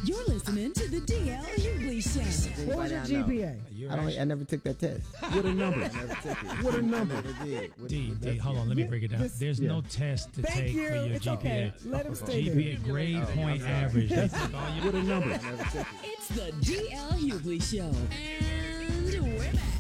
You're listening to the DL Hughley Show. What was your GPA? I never took that test. What a number. I never took it. What a number. I never did. D, hold on, let me break it down. There's no test to Thank take you. for your It's GPA. okay. Let him stay GPA, there. grade point average. They take all your What a number. I never took it. It's the DL Hughley Show. And we're back.